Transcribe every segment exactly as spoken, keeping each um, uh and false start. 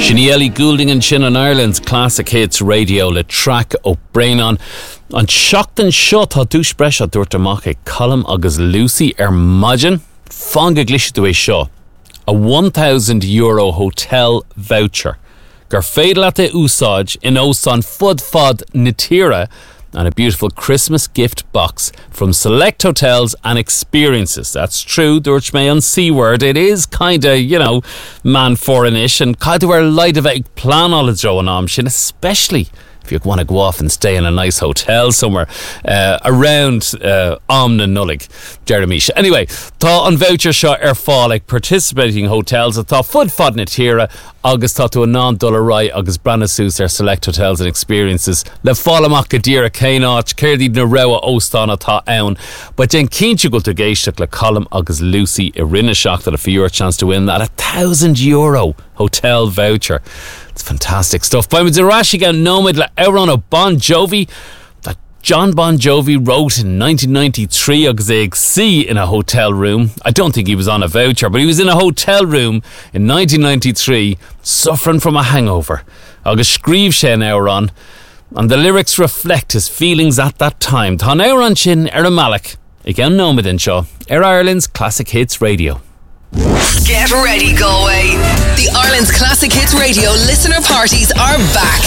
Sinead Goulding and Chin on Ireland's Classic Hits Radio le track ó Braenon. An seachtain seo tá dúis breis a dúirt amach é Colm agus Lucy ar maidin fanga glisiú é seo. A one thousand euro hotel voucher. Gur féad leat é úsáid in ósán fud fad na tíre and a beautiful Christmas gift box from Select Hotels and Experiences. That's true, dúirt mé an C word. It is kinda, you know, man foreignish and kind of where light of a plan all is drawing on, especially if you want to go off and stay in a nice hotel somewhere uh, around uh, Amna Nullig, Jeremy. Anyway, tá an voucher seo ar fáil participating hotels atá fud fad na tíre agus tá tú a non-dollar rai agus branasús ar Select Hotels and Experiences le fáil amach go dtíre céináit céirdí na raibh óstán atá ann. But then cínte go to géisteach le Colm agus Lucy i rinne seach that for your chance to win that a thousand euro hotel voucher. It's fantastic stuff. By Rashi Nomad le Euron of Bon Jovi that John Bon Jovi wrote in nineteen ninety-three agus ag see in a hotel room. I don't think he was on a voucher, but he was in a hotel room in nineteen ninety-three suffering from a hangover. Agus scríb sé an Euron, and the lyrics reflect his feelings at that time. Tá Euron sin ar a malach ag an Nomad in seo ar Ireland's Classic Hits Radio. Get ready, Galway. The Ireland's Classic Hits Radio listener parties are back.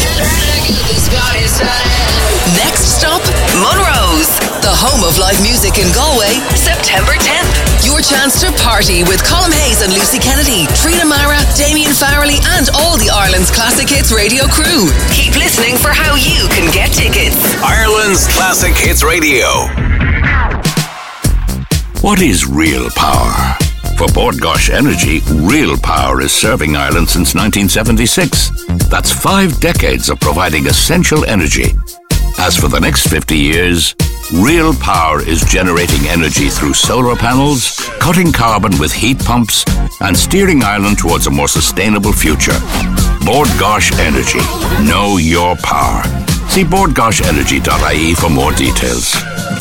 Next stop, Munros, the home of live music in Galway, September tenth. Your chance to party with Colm Hayes and Lucy Kennedy, Trina Mara, Damien Farrelly and all the Ireland's Classic Hits Radio crew. Keep listening for how you can get tickets. Ireland's Classic Hits Radio. What is real power? For Bord Gáis Energy, real power is serving Ireland since nineteen seventy-six. That's five decades of providing essential energy. As for the next fifty years, real power is generating energy through solar panels, cutting carbon with heat pumps, and steering Ireland towards a more sustainable future. Bord Gáis Energy. Know your power. See bord gáis energy dot I E for more details.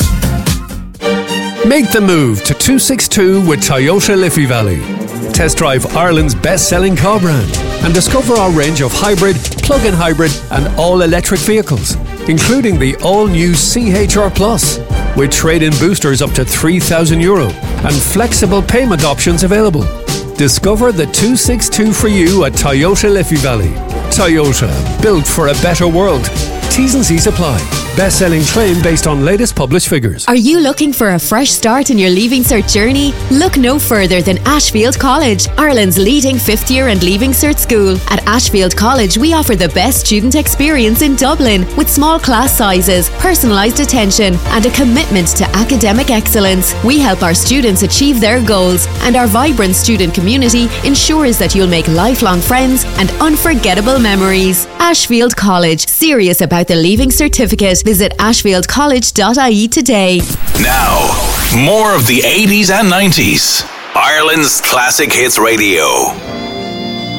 Make the move to two sixty-two with Toyota Liffey Valley. Test drive Ireland's best-selling car brand and discover our range of hybrid, plug-in hybrid and all-electric vehicles, including the all-new C H R Plus, with trade-in boosters up to three thousand euro and flexible payment options available. Discover the two sixty-two for you at Toyota Liffey Valley. Toyota, built for a better world. T's and C's apply. Best-selling claim based on latest published figures. Are you looking for a fresh start in your Leaving Cert journey? Look no further than Ashfield College, Ireland's leading fifth year and Leaving Cert school. At Ashfield College, we offer the best student experience in Dublin with small class sizes, personalised attention and a commitment to academic excellence. We help our students achieve their goals, and our vibrant student community ensures that you'll make lifelong friends and unforgettable memories. Ashfield College, serious about the Leaving Certificate. Visit ashfield college dot I E today. Now, more of the eighties and nineties. Ireland's Classic Hits Radio.